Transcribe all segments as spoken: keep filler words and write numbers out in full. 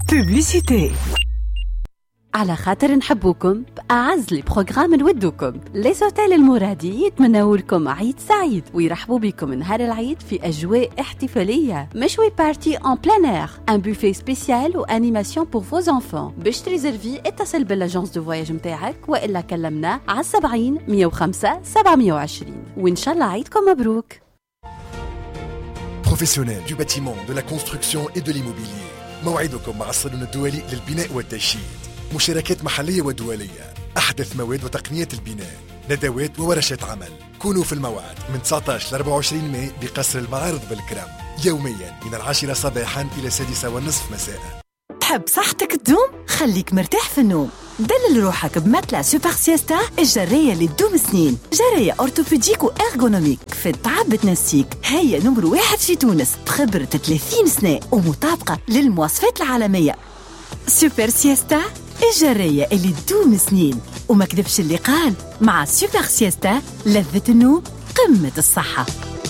Publicité. على خاطر نحبوكم بأعز لي بروغرام نودوكم لي سوتيل المرادي يتمنوا لكم عيد سعيد ويرحبوا بكم نهار العيد في أجواء احتفالية مشوي بارتي ان بلان اير ان بوفيه سبيسيال وانيماسيون بور فوز انفون. باش تريزرفي اتصل بالاجونس دو فواياج متاعك والا كلمنا على سبعين مية وخمسة سبعمية وعشرين وإن شاء الله عيدكم مبروك. Professionnels du bâtiment, de la construction et de l'immobilier. موعدكم مع الصالون الدولي للبناء والتشييد. مشاركات محلية ودولية، أحدث مواد وتقنيات البناء، ندوات وورشات عمل. كونوا في الموعد من تسعة عشر ل أربعة وعشرين ماي بقصر المعارض بالكرم، يوميا من العاشرة صباحا إلى السادسة والنصف مساء. تحب صحتك تدوم؟ خليك مرتاح في النوم. دلل روحك بمتلة سوبر سيستا الجرية اللي تدوم سنين. جرية أورتوبيديك وإرغونوميك في التعب بتنسيك. هي نمر واحد في تونس بخبرة ثلاثين سنة ومطابقة للمواصفات العالمية. سوبر سيستا الجرية اللي تدوم سنين. وما كذبش اللي قال مع سوبر سيستا لذة النوم قمة الصحة.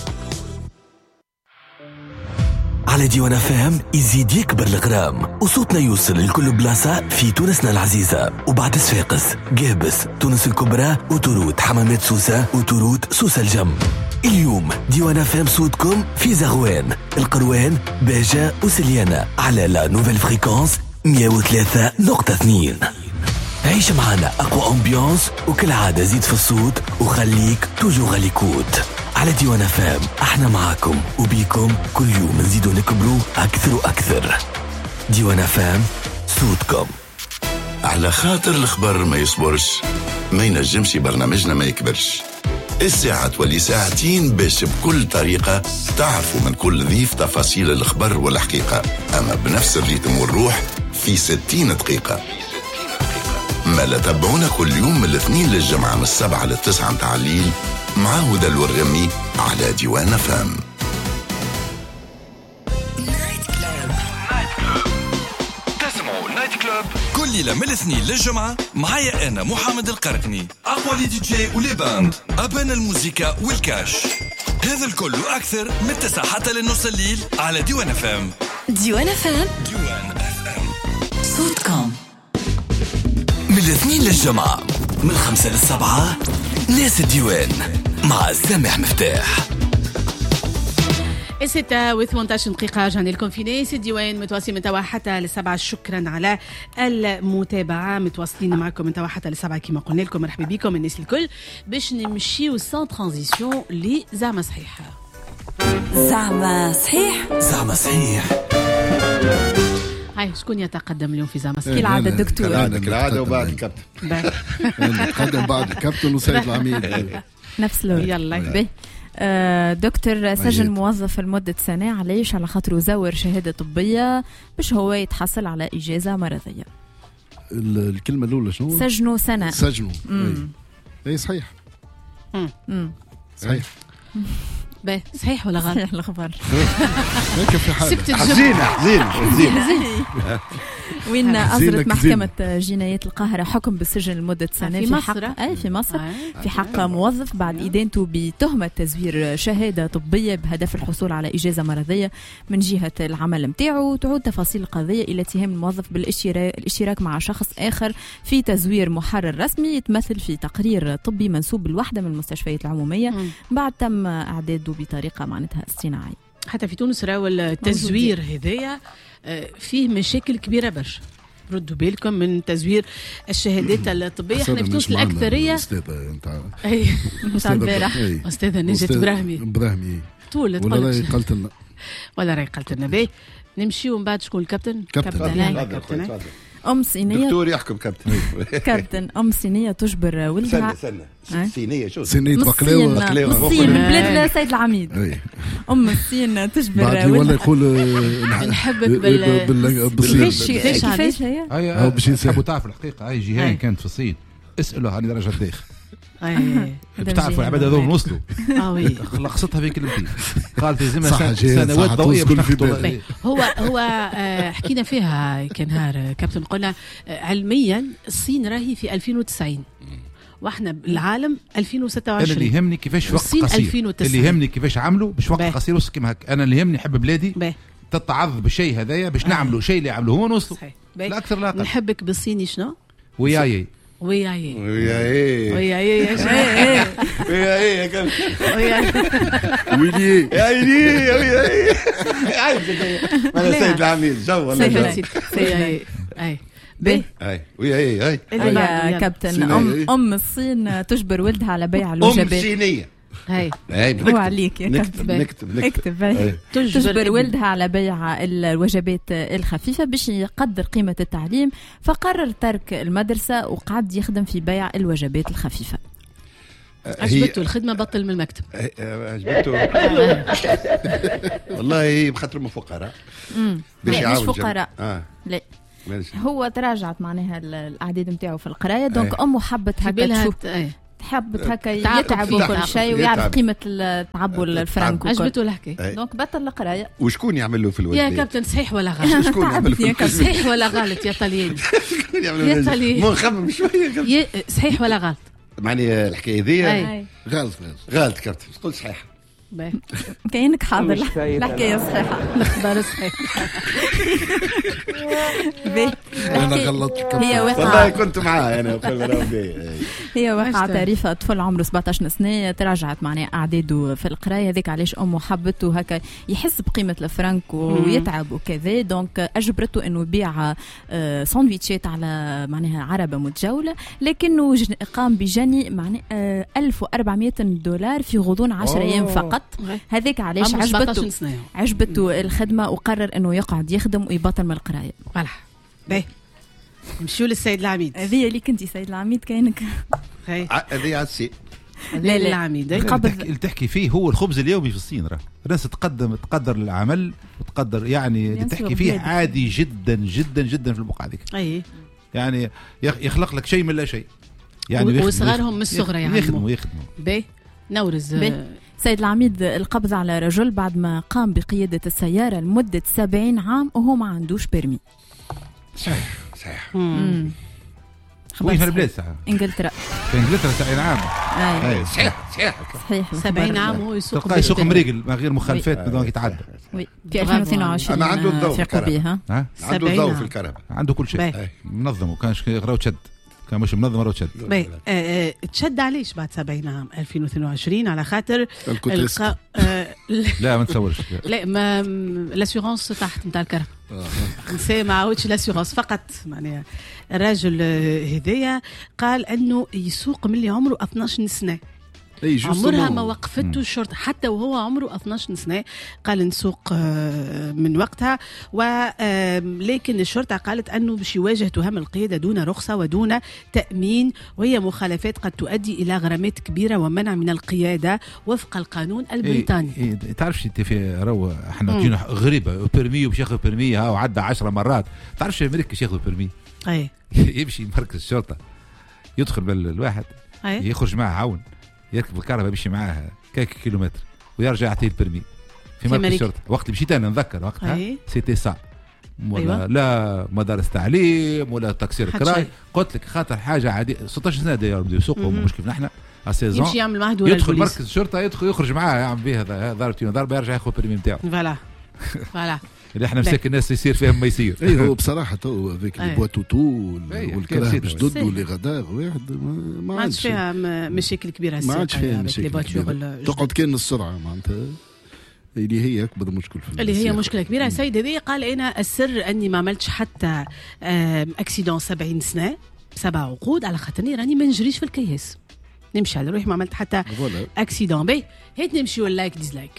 على ديوان فهم يزيد يكبر الغرام وصوتنا يوصل لكل بلاصة في تونسنا العزيزة وبعد صفاقس قابس تونس الكبرى وتروت حمامات سوسة وتروت سوسة الجم. اليوم ديوان فهم صوتكم في زغوان القروان باجة وسليانة على لا نوفيل فريكونس مية وثلاثة نقطة اثنين. عيش معنا أقوى أمبيانس وكل عادة زيد في الصوت وخليك توجو غاليكوت. على ديوان فام احنا معاكم وبيكم كل يوم نزيدوا نكبروا أكثر وأكثر. ديوان فام صوتكم. على خاطر الخبر ما يصبرش ما ينجمش برنامجنا ما يكبرش. الساعة تولي ساعتين باش بكل طريقة تعرفوا من كل ضيف تفاصيل الخبر والحقيقة، أما بنفس الريتم والروح في ستين دقيقة. ما لا تابعونا كل يوم من الاثنين للجمعة من السبعة للتسعة متاع الليل مع هدى الورغمي على ديوان فام. تسمعوا نايت كلوب كل ليلة من الاثنين للجمعة معايا أنا محمد القرقني، أقوى لي دي جي ولي باند، أبان الموسيقى والكاش. هذا الكل وأكثر من تسعة حتى للنص الليل على ديوان فام. ديوان فام ديوان اف ام صوتكم. من الاثنين للجمعة من الخمسة للسبعة ناس الديوان مع سامح مفتاح. الستة وثمانية عشر دقيقة جاني لكم في ناس الديوان متواصلين من توا حتى للسبعة. شكرا على المتابعة، متواصلين معكم من توا حتى للسبعة كما قلنا لكم. مرحبا بكم الناس الكل باش نمشيو سان ترانزيسيون لزعما صحيح. زعما صحيح زعما صحيح. هاي شكون يتقدم اليوم في زعما صحيح؟ كالعادة الدكتور كالعادة وبعد الكابتن نتقدم بعد الكابتن وسيد العميد نفس لون. يلا به آه دكتور سجن موظف لمدة سنة علاش؟ على خاطر زور شهادة طبية باش هو يتحصل على إجازة مرضية. الكلمة الأولى شنو؟ سجنوا سنة. سجنوا اي صحيح. امم صحيح. باهي صحيح ولا غلط؟ صحيح الخبر. هيك في حاجة حزينة حزينة حزينة. وين أصدرت محكمة جنايات القاهرة حكم بالسجن لمدة سنة في, في مصر حق أي في مصر في حق موظف بعد إدانته بتهمة تزوير شهادة طبية بهدف الحصول على إجازة مرضية من جهة العمل متاعه. تعود تفاصيل القضية إلى اتهام الموظف بالاشتراك مع شخص آخر في تزوير محرر رسمي يتمثل في تقرير طبي منسوب لوحدة من المستشفيات العمومية م. بعد تم إعداده بطريقة معناتها اصطناعية. حتى في تونس راهو التزوير هذايا فيه مشاكل كبيرة برشا. ردوا بالكم من تزوير الشهادات الطبية. احنا في تونس الأكثرية أستاذة نتاع أي نتاع البارح أستاذة نجاة براهمي براهمي طول ولا راهي قالت لنا ولا راهي قالت لنا باهي نمشيو من بعد. شكون الكابتن؟ كابتن أم صينية دكتور يحكم كابتن. كابتن أم صينية تجبر ولدها. سنة سنة صينية شو صينية بقلاوة بقلاوة الصين بلاد سيد العميد. أم الصين تجبر ولدها ولا يقول نحبك بال بالصين. كيفاش هي؟ هي باش تحبوا تعرفوا الحقيقة. هاي جيهان كانت في الصين اسألوا هاني درجة داخل. اي بتعرفوا العباد هذول وصلوا اه خلصتها في كلمتين قالت لازمها سنوات ضوئيه باش هو هو حكينا فيها كان نهار كابتن قلنا علميا الصين راهي في ألفين وتسعين واحنا العالم ألفين وستة وعشرين. انا اللي يهمني كيفاش وقت قصير اللي يهمني كيفاش عملوا باش وقت قصير وسط كيما هكا. انا اللي يهمني نحب بلادي بي. تتعظ بالشيء هذايا باش نعملوا شيء اللي يعملوه هو نوصلوا لا اكثر لا اقل. نحبك بالصيني شنو؟ وياي وياي وياي وياي يا شيخ وياي يا كم وياي ويلي يا ويلي وياي انا سيد العميد جو ولا سيد وياي اي بي اي وياي اي يا كابتن ام ام الصين تجبر ولدها على بيع الوجبات ام صينيه هاي هو عليك يا نكتب نكتب نكتب نكتب تجبر ولدها على بيع الوجبات الخفيفة باش يقدر قيمة التعليم، فقرر ترك المدرسة وقعد يخدم في بيع الوجبات الخفيفة. عجبته الخدمة بطل من المكتب. عجبته والله بخاطر من فقراء باش يعاون مش فقراء آه. لا هو تراجعت معناها الأعداد نتاعو في القراية دونك أمه حبت هكا تشوف حبت هكا يتعب وكل شيء ويعرف قيمة التعب والفرنك عجبته الحكاية دونك بطل القراية. وشكون يعمل له في الوجبات يا كابتن صحيح ولا غلط؟ شكون يعمل في الوجبات صحيح ولا غلط يا طلياني؟ شكون يعمل له مو نخمم شوية صحيح ولا غلط؟ معني الحكاية ذي غلط غلط كابتن تقول صحيح كأنك حاضر الحكاية صحيحة الأخبار صحيحة. أنا غلطت هي واقعة والله كنت معاه أنا هي واقعة تعريفة طفل عمره سبعة عشر سنة تراجعت معناه أعداده في القراية هذيك علاش أمه حبته هكا يحس بقيمة الفرنك ويتعب وكذا دونك أجبرته إنه يبيع ساندويتشات على معناها عربة متجولة لكنه قام بجني معناه ألف وأربعمائة دولار في غضون عشر أيام فقط. هذيك علاش عجبته عجبته الخدمة وقرر إنه يقعد يخدم ويبطل من القراية. فوالا باهي نمشيو للسيد العميد. هذه اللي كنتي سيد العميد كاينك هذه عسي لا لا العميد اللي تحكي فيه هو الخبز اليومي في الصين راه الناس تقدم تقدر العمل وتقدر يعني اللي تحكي فيه عادي جدا جدا جدا في البقعة هذيك. اي يعني يخلق لك شيء من لا شيء يعني وصغارهم من الصغر يعني يخدموا يخدموا باهي نورز بي. سيد العميد القبض على رجل بعد ما قام بقيادة السيارة لمدة سبعين عام وهو ما عندوش بيرمي. صحيح صحيح وين في البلاد ساعة؟ انجلترا في انجلترا سبعين عام اي صحيح صحيح صحيح سبعين عام هو يسوق تلقى يسوق مريقل من غير مخالفات بدون يتعدى وي في ألفين واثنين وعشرين انا عنده الضوء في الكهرباء عنده الضوء في الكهرباء عنده كل شيء منظم وكانش غراو تشد كان مش منظم مرة تشد باهي أه تشد عليش بعد سبعين عام ألفين واثنين وعشرين على خاطر القا أه لا ما نتصورش لا ما لاسيغونس تحت نتاع الكهرباء نسي ما عاودش لاسيغونس فقط معناها الراجل هذايا قال انه يسوق من اللي عمره اثناش سنه عمرها ما وقفته الشرطة حتى وهو عمره اثناش سنة قال نسوق من وقتها ولكن الشرطة قالت أنه باش يواجه تهم القيادة دون رخصة ودون تأمين وهي مخالفات قد تؤدي إلى غرامات كبيرة ومنع من القيادة وفق القانون البريطاني. إيه إيه تعرفش انت في رو احنا جينا غريبة بيرمي وباش ياخذ بيرمي ها وعدى عشرة مرات تعرفش امريكا ياخذ بيرمي اي يمشي مركز الشرطة يدخل بالواحد يخرج معه عون يركب الكهرباء بيمشي معاها كاك كيلومتر ويرجع يعطيه البرمي في مركز الشرطة. وقت مشيت انا نذكر وقتها سيتي صعب ولا أيوة. لا مدارس تعليم ولا تكسير كراي قلت لك خاطر حاجه عاديه ستة عشر سنه داير بده يسوق مش كيف نحن اسيزون يمشي يعمل معهد ولا يدخل مركز الشرطه يدخل يخرج معاه يعمل به هذا ضربتين ضربه يرجع ياخذ البرمي نتاعو فوالا فوالا اللي احنا مساك الناس يصير فيهم ما يصير. اي هو بصراحه تو هذيك البواتوتو والكلام باش ضد واللي غداغ واحد ما عادش فيها مشاكل كبيره ما عادش فيها مشاكل تقعد كان السرعه معناتها اللي هي اكبر مشكله في اللي هي مشكله كبيره. السيد هذا قال انا السر اني ما عملتش حتى اكسيدون سبعين سنه سبع عقود على خاطرني راني ما نجريش في الكياس نمشي على روحي ما عملت حتى اكسيدون. باهي هيت نمشيو اللايك ديسلايك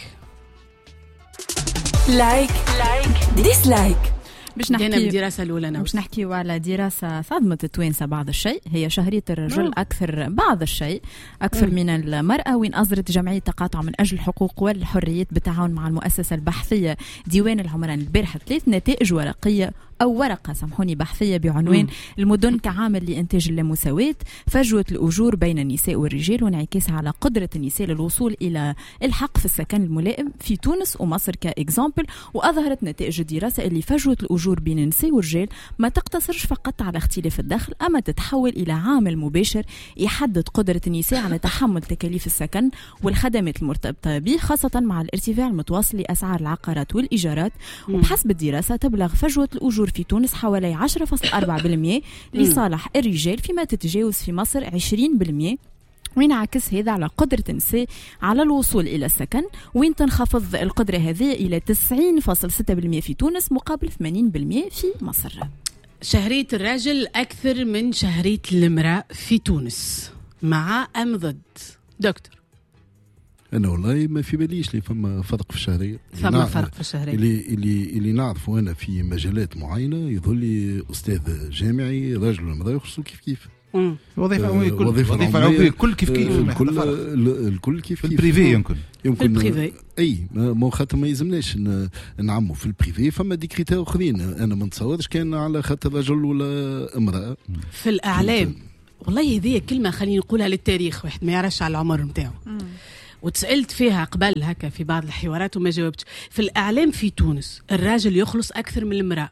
لايك لايك ديسلايك. باش نحكي الدراسه الاولى باش نحكيو على دراسه صدمت التوانسه بعض الشيء هي شهريه الرجل اكثر بعض الشيء اكثر مم. من المراه وين اصدرت جمعيه تقاطع من اجل الحقوق والحريات بالتعاون مع المؤسسه البحثيه ديوان العمران البارحه ثلاث نتائج ورقيه أو ورقة سامحوني بحثية بعنوان مم. المدن كعامل لإنتاج اللامساواة، فجوة الأجور بين النساء والرجال وانعكاسها على قدرة النساء للوصول إلى الحق في السكن الملائم في تونس ومصر كإكزامبل. وأظهرت نتائج الدراسة اللي فجوة الأجور بين النساء والرجال ما تقتصرش فقط على اختلاف الدخل، أما تتحول إلى عامل مباشر يحدد قدرة النساء على تحمل تكاليف السكن والخدمات المرتبطة به، خاصة مع الارتفاع المتواصل لأسعار العقارات والإيجارات. وبحسب الدراسة تبلغ فجوة الأجور في تونس حوالي عشرة فاصلة أربعة بالمئة لصالح الرجال، فيما تتجاوز في مصر عشرين بالمئة، وينعكس هذا على قدرة النساء على الوصول إلى السكن، وين تنخفض القدرة هذه إلى تسعين فاصلة ستة بالمئة في تونس مقابل ثمانين بالمئة في مصر. شهرية الرجل أكثر من شهرية المرأة في تونس، مع أم ضد دكتور؟ أنا والله ما في باليش لي فما فرق في الشهرية. فما فرق في الشهرية اللي اللي اللي نعرفه أنا في مجالات معينة يظل لي أستاذ جامعي راجل ومرأة يخصوا كيف كيف. وظيفة عمومية كل وظيفة عمومية كل كيف كيف الكل الكل كيف كيف البريفي يمكن يمكن في البريفي اي ما خاطر ما يلزمناش نعموا في البريفي، فما دي كريتير اخرين انا ما نتصورش كان على خاطر رجل ولا امراه في الاعلام. والله هذه كلمه خلينا نقولها للتاريخ، واحد ما يعرفش على العمر نتاعو، وتسألت فيها قبل هكا في بعض الحوارات وما جاوبتش. في الإعلام في تونس الراجل يخلص أكثر من المرأة،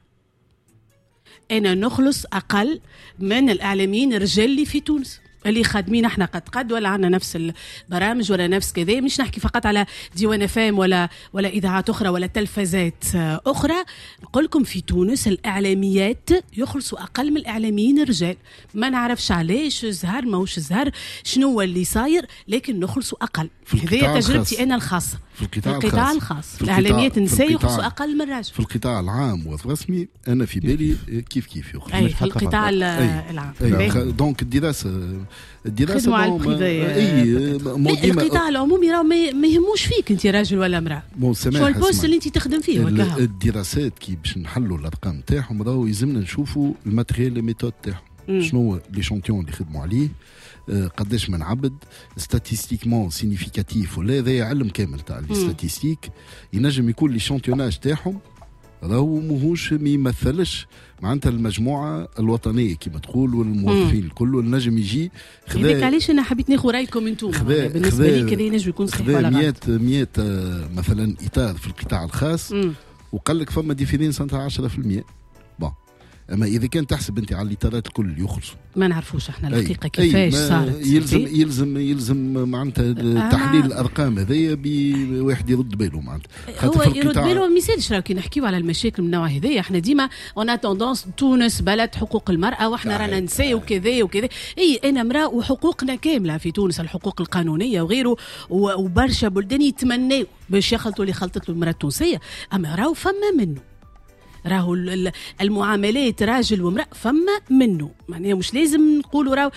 أنا نخلص أقل من الإعلاميين الرجال اللي في تونس اللي خادمين احنا قد قد ولا عنا نفس البرامج ولا نفس كذا. مش نحكي فقط على ديوان فام ولا ولا اذاعات اخرى ولا تلفزات اخرى، نقول لكم في تونس الاعلاميات يخلصوا اقل من الاعلاميين الرجال. ما نعرفش علاش، زهر ماهوش زهر، شنو هو اللي صاير، لكن نخلصوا اقل. هذه تجربتي انا الخاصه في القطاع, في القطاع الخاص, الخاص. الاعلاميات النساء يخلصوا اقل من الرجال. في القطاع العام والرسمي انا في بالي كيف كيف يخلصوا. اي في القطاع العام. دونك الدراسه الدراسه مع البريفي. اي القطاع العمومي راه ما يهموش فيك انت راجل ولا امراه، شو البوست اللي انت تخدم فيه وكاها. الدراسات كي باش نحلوا الارقام تاعهم راهو يلزمنا نشوفوا الماتريال لي ميثود تاعهم، شنو لي شونتيون اللي خدموا عليه، قداش من عبد ستاتيستيكمون سينيفيكاتيف ولا هذا علم كامل تاع لي ستاتيستيك. ينجم يكون لي شونتيوناج تاعهم راهو ماهوش ما يمثلش معناتها المجموعه الوطنيه كما تقول والموظفين الكل، والنجم يجي خذا هذاك علاش انا حبيت ناخذ رايكم انتم. بالنسبه لي كذا ينجم يكون صحيح ولا غلط. مئة مثلا اطار في القطاع الخاص وقال لك فما ديفيرنس نتاع عشرة بالمئة. بون اما اذا كان تحسب انت على الاطارات الكل يخلصوا، ما نعرفوش احنا الحقيقه كيفاش صارت. يلزم يلزم يلزم معناتها تحليل الارقام هذيا بواحد يرد باله معناتها. هو يرد باله ما يسالش. راه كي نحكيو على المشاكل من النوع هذايا احنا ديما اون توندونس تونس بلد حقوق المراه واحنا رانا نساء وكذا وكذا. اي انا امراه وحقوقنا كامله في تونس، الحقوق القانونيه وغيره، وبرشا بلدان يتمنوا باش يخلطوا اللي خلطت له المراه التونسيه. اما راهو فما منه، راهو المعاملات راجل وامرأة فما منه، معناها مش لازم نقولوا راهو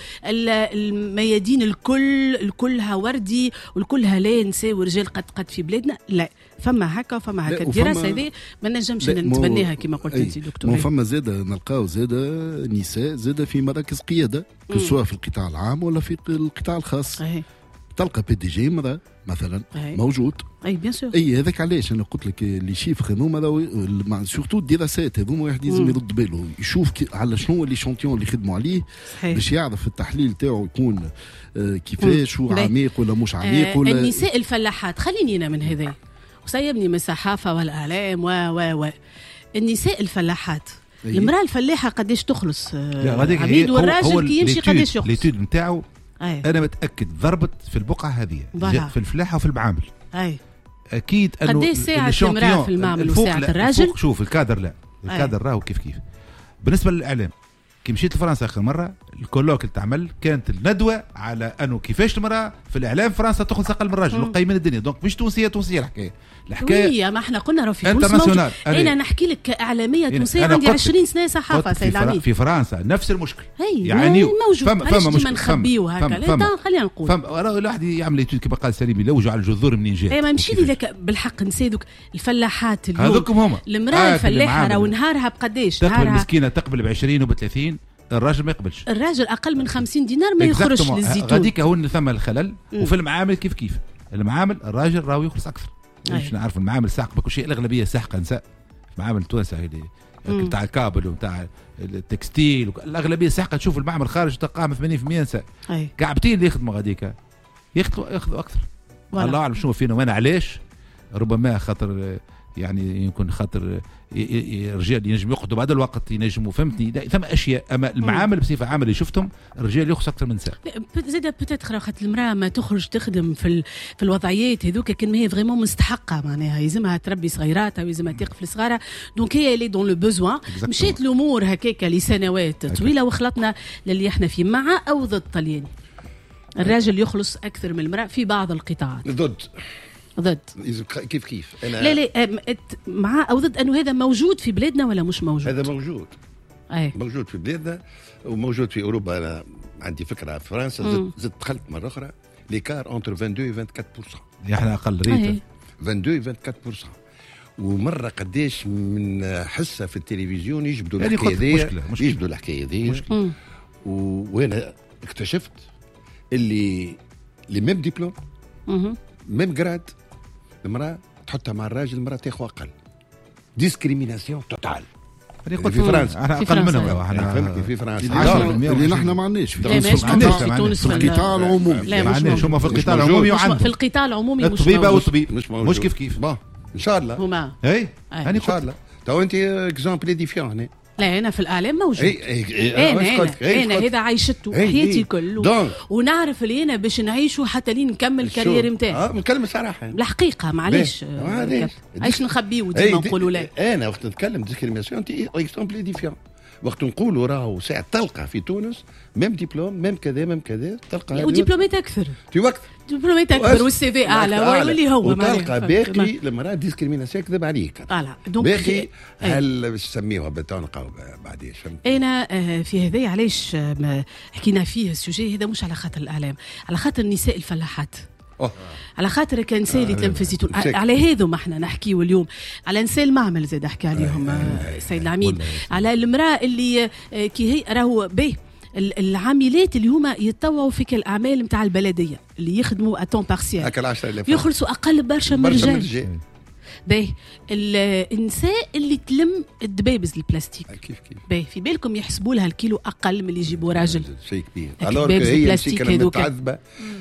الميادين الكل الكلها وردي والكلها لا نساء ورجال قد قد في بلادنا. لا، فما هكا وفما هكا. الدراسة هذه ما نجمش نتبنيها كما قلت انت دكتور. مو فما زاده نلقاو زاده نساء زاده في مراكز قيادة، سواء في القطاع العام ولا في القطاع الخاص. أيه. تلقى بي دي جي مرأة مثلا أيه. موجود. اي بيان سور. اي هذاك علاش انا قلت لك لي شيفر هذوما سورتو الدراسات هذوما واحد لازم يرد باله يشوف على شنو لي شونتيون اللي خدموا عليه باش يعرف التحليل تاعو يكون آه كيفاش وعميق ولا مش عميق. ولا النساء الفلاحات خليني انا من هذا وسيبني من الصحافه والاعلام و و و النساء الفلاحات أيه. المراه الفلاحه قداش تخلص آه عبيد، والراجل كي يمشي قداش يخلص. ليتود نتاعو أيه. انا متاكد ضربت في البقعه هذه في الفلاحه وفي المعامل. اي اكيد انه قداش ساعه المراه في المعمل وساعه الراجل. شوف الكادر لا الكادر راهو كيف كيف. بالنسبه للاعلام كي مشيت لفرنسا اخر مره الكولوك اللي تعمل كانت الندوه على انه كيفاش المراه في الاعلام في فرنسا تاخذ اقل من الراجل وقيمين الدنيا. دونك مش تونسيه تونسيه الحكايه الحكايه ما احنا قلنا راه في تونس. انا نحكي لك كاعلاميه تونسيه عندي عشرين سنه صحافه سيد عميد. في فرنسا نفس المشكل يعني موجود. فما فما مشكل نخبيو هكا. لا خلينا نقول فما الواحد يعمل ايتود كما قال سليم يلوجوا على الجذور منين جاي. اي ما مشي لك بالحق نسيدك الفلاحات اليوم هذوكم هما المراه الفلاحه راه نهارها بقداش تقبل مسكينه تقبل ب عشرين وب ثلاثين. الراجل ما يقبلش. الراجل اقل من خمسين دينار ما يخرجش للزيتون. غاديك هون ثم الخلل. مم. وفي المعامل كيف كيف المعامل الراجل راهو يخلص اكثر. مش نعرف المعامل ساق بكل شيء الاغلبيه ساحقه نساء معامل تونس بتاع الكابل وبتاع التكستيل، الاغلبيه ساحقه تشوف المعمل خارج تلقاهم ثمانين بالمئة نساء كعبتين اللي يخدموا غاديك ياخذوا ياخذوا اكثر. الله اعلم شنو فينا وانا علاش، ربما خاطر يعني يمكن خاطر الرجال ينجموا يقعدوا بعد الوقت ينجموا فهمتني ثم اشياء، اما المعامل بصفه عامه اللي شفتهم الرجال يخص اكثر من نساء. زاد بتاتخ خاطر المراه ما تخرج تخدم في في الوضعيات هذوك كان هي فريمون مستحقه، معناها يلزمها تربي صغيراتها ويلزمها تقف لصغارها، دونك هي اللي دون لو بوزوان. مشيت الامور هكاك لسنوات طويله وخلطنا للي احنا فيه. مع او ضد طلياني الراجل يخلص اكثر من المراه في بعض القطاعات؟ ضد ضد كيف كيف أنا لا لا مع او ضد انه هذا موجود في بلادنا ولا مش موجود؟ هذا موجود أي. موجود في بلادنا وموجود في اوروبا. انا عندي فكره في فرنسا زدت زد دخلت مره اخرى ليكار اونتر اثنين وعشرين و أربعة وعشرين بالمئة، احنا اقل ريت اثنين وعشرين و أربعة وعشرين بالمئة. ومره قداش من حصه في التلفزيون يجبدوا يعني الحكايه ذي يجبدوا الحكايه ذي وانا اكتشفت اللي اللي ميم ديبلوم ميم جراد المرأة تحطها مع الراجل، المرأة تاخذ أقل. ديسكريميناسيون توتال في فرنسا. احنا أقل منهم احنا في فرنسا اللي نحن ما عندناش في تونس. في القطاع العمومي ما عندناش، هما في القطاع العمومي وعندهم في القطاع العمومي مش الطبيبة والطبيب مش موجود. مش كيف كيف ان شاء الله هما اي ان شاء الله. تو انت اكزامبل ايديفيون هنا. لا انا في الاعلام موجود. اي اي انا انا, أنا هذا عايشته حياتي كله ونعرف اللي انا باش نعيشه حتى لين نكمل كارير نتاعي. اه نتكلم صراحه الحقيقه معليش عايش نخبيو ديما نقولوا لا. انا وقت نتكلم ديسكريميناسيون انت اكزامبل ايديفيون. وقت نقولوا راهو ساعه تلقى في تونس ميم دبلوم ميم كذا ميم كذا تلقى ودبلومات اكثر في وقت دبلومات اكثر والسي في اعلى واللي هو وتلقى باقي المراه ديسكريميناسيون كذب عليك باقي هل نسميوها بتنقى بعديش. انا في هذا علاش حكينا فيه السوجي هذا مش على خاطر الاعلام، على خاطر النساء الفلاحات. أوه. على خاتر كان نساء اللي تنفذتون على هذو ما احنا نحكيو اليوم، على نساء المعمل زاد حكى عليهم السيد العميد، على المراه اللي كي هي راهو به العاملات اللي هما يتطوعوا في الاعمال نتاع البلديه اللي يخدموا اتون بارسيال يخلصوا اقل برشا من الرجال. باهي النساء اللي تلم الدبابز البلاستيك كيف كيف باهي في بالكم يحسبوا لها الكيلو اقل من اللي يجيبوا راجل شيء كبير. الوغ هي متعذبه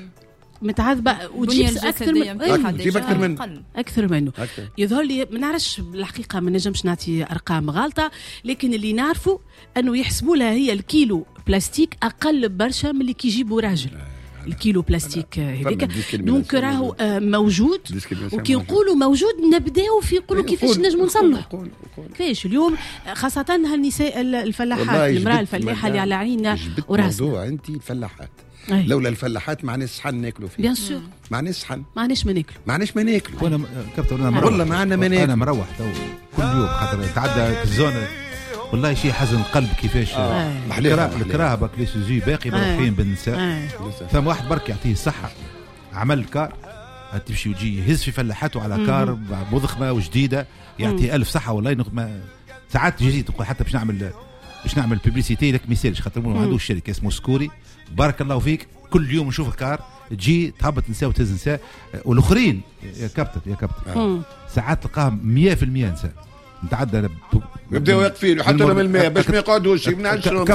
متعذبه وتجيب اكثر من تجيب اكثر منه اكثر منه يظهر لي ما نعرفش بالحقيقه ما نجمش نعطي ارقام غلطه، لكن اللي نعرفه انه يحسبوا لها هي الكيلو بلاستيك اقل برشا من اللي كيجيبوا راجل. الكيلو بلاستيك هذيك دونك راهو موجود، وكي نقولوا موجود نبداو في يقولوا كيفاش نجموا نصلحوا كيفاش اليوم خاصه هالنساء الفلاحات المراه الفلاحه اللي على عيننا وراسنا. موضوع انت الفلاحات أي. لولا الفلاحات ما عندناش صحن ناكلوا فيه بيان سور ما عندناش صحن ما عندناش ما ناكلوا ما عندناش ما ناكلوا وانا كابتن انا مروح والله ما عندنا ما ناكل. انا مروح تو كل يوم خاطر تعدى الزونه والله شيء حزن القلب كيفاش آه. الكراهه باكليش يجي باقي مروحين بالنساء. ثم واحد برك يعطيه الصحه عمل كار تمشي ويجي يهز في فلاحاته على كار مضخمه وجديده يعطي ألف صحه والله. ساعات تجي تقول حتى باش نعمل باش نعمل بيبليسيتي لك ما يسالش خاطر ما عندوش شركه اسمه سكوري بارك الله فيك. كل يوم نشوف الكار تجي تهبط نساء وتهز نساء والاخرين يا كابتن يا كابتن ساعات تلقاهم مية بالمية نساء نتعدى يبداو واقفين حتى من الماء باش ما يقعدوش ما نعرفش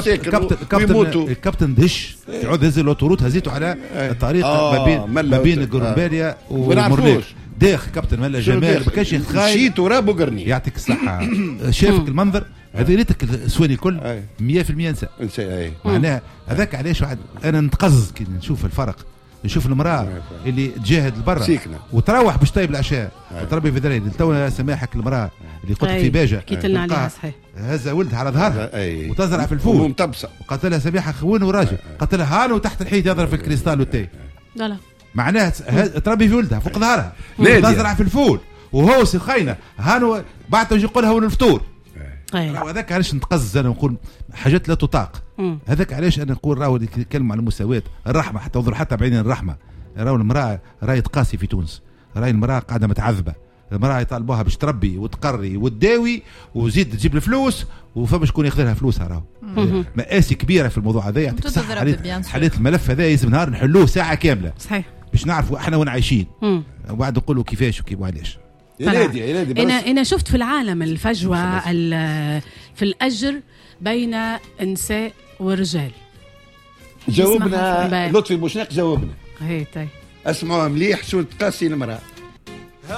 كابتن الكابتن دش يعود هز الاوتوروت هزيته على الطريق ما بين ما بين قرنباليا ومرليك داخ كابتن ملا جمال ما كانش خايف مشيت وراه بوقرني يعطيك الصحه شافك المنظر هذه ريتك السواني الكل مية بالمية نساء نساء معناها هذاك علاش واحد انا نتقزز كي نشوف الفرق نشوف المراه اللي تجاهد لبرا وتروح باش طيب العشاء وتربي في ذراري تو سماحك المراه اللي قلت في باجه كيت لنا عليها صحيح هذا ولدها على ظهرها وتزرع في الفول ومطبسه وقالت لها سماحه خون وراجل قالت لها هانو تحت الحيط يضرب في الكريستال والتاي لا لا معناها تربي في ولدها فوق ظهرها وتزرع في الفول وهو سخينه هانو بعد تجي يقولها هون الفطور. هذاك علاش نتقزز انا نقول حاجات لا تطاق. هذاك علاش انا نقول راهو اللي يتكلم على المساواه الرحمه حتى انظر حتى بعين الرحمه راهو المراه راهي تقاسي في تونس راهي المراه قاعده متعذبه المراه يطالبوها باش تربي وتقري وتداوي وزيد تجيب الفلوس وفما شكون ياخذ لها فلوسها راهو مآسي كبيره في الموضوع هذا. يعطيك الصحه حليت الملف هذا يلزم نهار نحلوه ساعه كامله صحيح باش نعرفوا احنا وين عايشين وبعد نقولوا كيفاش وكيف وعلاش. انا انا شفت في العالم الفجوه في الاجر بين النساء والرجال. جاوبنا لطفي بوشناق، جاوبنا هي طيب اسمعوا مليح شو تقاسي المراه.